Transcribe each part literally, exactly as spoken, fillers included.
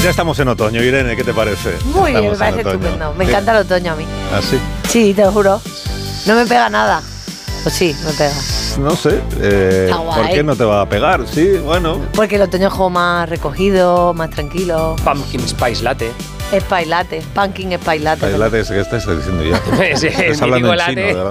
ya estamos en otoño, Irene, ¿qué te parece? Muy estamos bien, me parece estupendo. Me encanta el otoño a mí. ¿Ah, sí? Sí, te lo juro. No me pega nada. Pues sí, me pega. No sé. Eh, ¿Por qué no te va a pegar? Sí, bueno. Porque el otoño es como más recogido, más tranquilo. Pumpkin Spice Latte. Spice Latte. Pumpkin Spice Latte. Spice Latte, ¿qué estás diciendo ya? Sí, Estás hablando en chino, ¿verdad?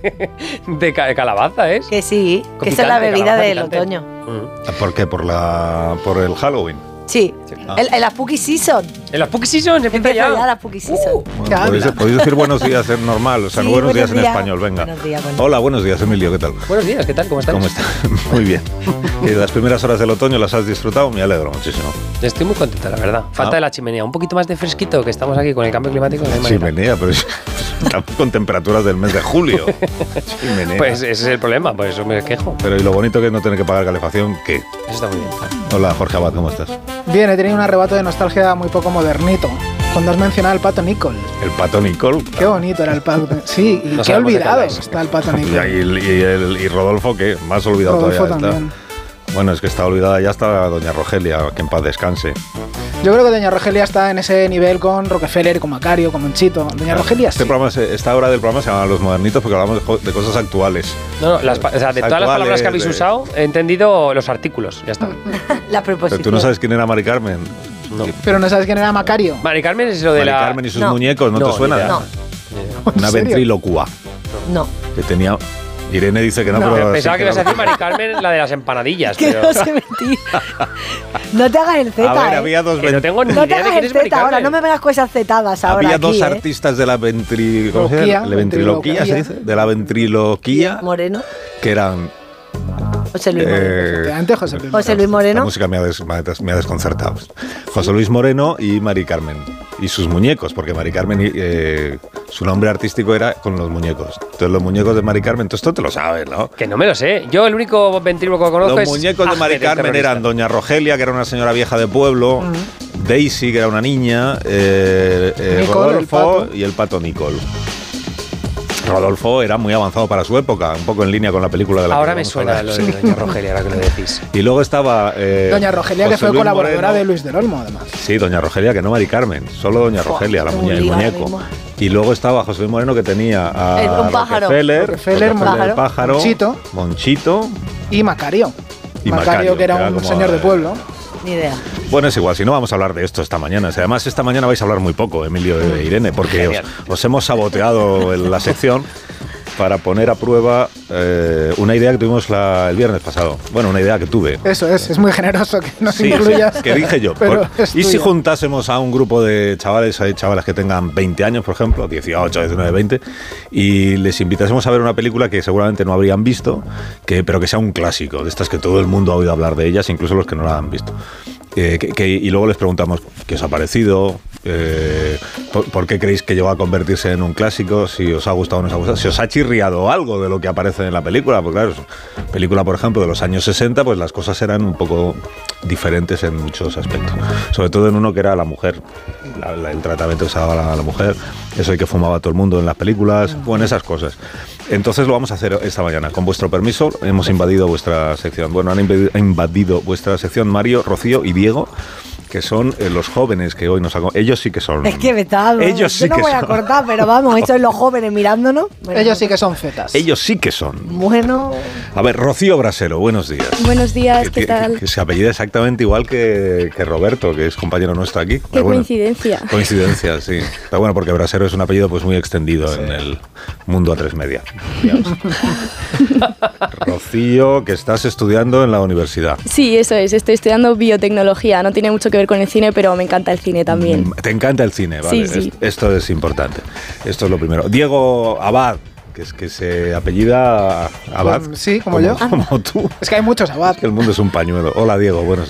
De ca- calabaza, ¿es? Que sí, Con que esa es la picante, bebida calabaza del picante. otoño. Mm. ¿Por qué? ¿Por, la, por el Halloween? Sí, Ah. el, el la Spooky Season. En la Spooky Season se empieza Empieza ya. ya la Spooky Season. Uh, Bueno, podéis, podéis decir buenos días en normal, o sea, Sí, buenos, buenos días en días. español, venga. Buenos días, buenos Hola, buenos días, Emilio, ¿qué tal? Buenos días, ¿qué tal? ¿Cómo estás? ¿Cómo estás? Muy bien. ¿Y las primeras horas del otoño las has disfrutado? Me alegro muchísimo. Estoy muy contenta, la verdad. Falta Ah. de la chimenea. Un poquito más de fresquito, que estamos aquí con el cambio climático. No hay manera. Chimenea, pero es- estamos con temperaturas del mes de julio. Chimenea. Pues ese es el problema, por eso me quejo. Pero y lo bonito que es no tener que pagar calefacción, ¿qué? Eso está muy bien. Hola, Jorge Abad, ¿cómo estás? Bien, he tenido un arrebato de nostalgia muy poco modernito. Cuando has mencionado al Pato Nicol. El pato Nicole. Qué bonito era el Pato. Sí, y No qué sabemos de qué olvidado hablas. está el Pato Y, Nicol. y- y el- y Rodolfo, ¿qué? Más olvidado Rodolfo todavía está. también. Bueno, es que está olvidada ya está doña Rogelia, que en paz descanse. Yo creo que Doña Rogelia está en ese nivel con Rockefeller, con Macario, con Monchito. Doña Rogelia Este sí. programa, se- esta hora del programa se llama Los Modernitos porque hablamos de, jo- de cosas actuales. No, no, las pa- o sea, de todas las Actuales, palabras que habéis de- usado, he entendido los artículos. Ya está. La Pero preposición. tú no sabes quién era Mari Carmen. No. Pero no sabes quién era Macario. Mari Carmen es lo de Mari la. Carmen y sus No. muñecos, ¿no, No, te suena? ni idea. No, Una ¿En serio? ventrílocua no. que tenía. Irene dice que no, No, pero. Pensaba sí que ibas a la- decir Mari Carmen, la de las empanadillas. Que Pero... no sé mentir. No te hagas el Z, A ver, ¿eh? había dos, Que no ven- tengo ni No te idea de hagas quién el es Mari Z ahora, Carmen. no me vengas con esas zetadas ahora había aquí, dos ¿eh? artistas de la ventri... ¿cómo se Loquía, llama? La ventriloquía, ¿se dice? De la ventriloquía, Moreno. que eran. José Luis Moreno. eh, Efectivamente, José Luis José Luis La Moreno. música me ha, des- me ha des- me ha desconcertado. José Luis Moreno y Mari Carmen. Y sus muñecos, porque Mari Carmen, eh, su nombre artístico era con los muñecos. Entonces, los muñecos de Mari Carmen, entonces esto te lo sabes, ¿no? Que no me lo sé. Yo el único ventríloco que conozco Los es. muñecos de Mari Ahmed, el Carmen terrorista. eran Doña Rogelia, que era una señora vieja de pueblo, Daisy, que era una niña, eh, eh, Nicole, el Rodolfo pato. y el pato Nicole. Rodolfo era muy avanzado para su época, un poco en línea con la película de la Ahora que me vamos a suena hablar. lo de Doña Rogelia, ahora que lo decís. Y luego estaba... eh, Doña Rogelia, que José fue Luis colaboradora Moreno. de Luis del Olmo, además. Sí, Doña Rogelia, que no Mari Carmen, solo Doña Rogelia, la qué muñe- el lío ahora muñeco. mismo. Y luego estaba José Luis Moreno, que tenía a El- un pájaro. Rockefeller, Rockefeller, el pájaro. pájaro, Monchito. Monchito. Y Macario. Y Macario, Macario, que era que era un como, señor de eh, pueblo. Ni idea. Bueno, es igual, si no vamos a hablar de esto esta mañana. Si además, esta mañana vais a hablar muy poco, Emilio e Irene, porque os, Genial. os hemos saboteado en la sección para poner a prueba eh, una idea que tuvimos la- el viernes pasado. Bueno, una idea que tuve. Eso es, es muy generoso que nos Sí, incluyas. sí, que dije yo. Pero Por- es y si tuya. juntásemos a un grupo de chavales, hay chavales que tengan veinte años, por ejemplo, dieciocho, diecinueve, veinte, y les invitásemos a ver una película que seguramente no habrían visto, que, pero que sea un clásico, de estas que todo el mundo ha oído hablar de ellas, incluso los que no la han visto. Eh, que- que- y luego les preguntamos qué os ha parecido, eh, por, por qué creéis que llegó a convertirse en un clásico, si os ha gustado o no os ha gustado, si os ha chirriado algo de lo que aparece en la película, porque claro, es película, por ejemplo, de los años sesenta, pues las cosas eran un poco diferentes en muchos aspectos, sobre todo en uno que era la mujer, la- la- el tratamiento que se daba a la, a la mujer, eso de que fumaba todo el mundo en las películas, bueno, esas cosas. Entonces lo vamos a hacer esta mañana. Con vuestro permiso, hemos invadido vuestra sección. Bueno, han invadido, invadido vuestra sección Mario, Rocío y Diego, que son eh, los jóvenes que hoy nos acompañan. Ellos sí que son. Es que me está dando. Ellos sí Yo no que voy a son. cortar, pero vamos, esto es los jóvenes mirándonos. Bueno, Ellos sí que son zetas. Ellos sí que son. Bueno, A ver, Rocío Brasero, buenos días. Buenos días, Que- ¿qué que- tal? Que se apellida exactamente igual que, que Roberto, que es compañero nuestro aquí. Qué Pero bueno, coincidencia. coincidencia, sí. Pero bueno, porque Brasero es un apellido pues muy extendido en el mundo a tres media. digamos. Rocío, que estás estudiando en la universidad. Sí, eso es, estoy estudiando biotecnología, no tiene mucho que ver con el cine, pero me encanta el cine también. Mm, Te encanta el cine, ¿vale? Sí, sí. Es- Esto es importante. Esto es lo primero. Diego Abad, que es que se apellida Abad. Pues, sí, como yo. Como tú. Es que hay muchos abad. El mundo es un pañuelo. Hola, Diego, buenos días.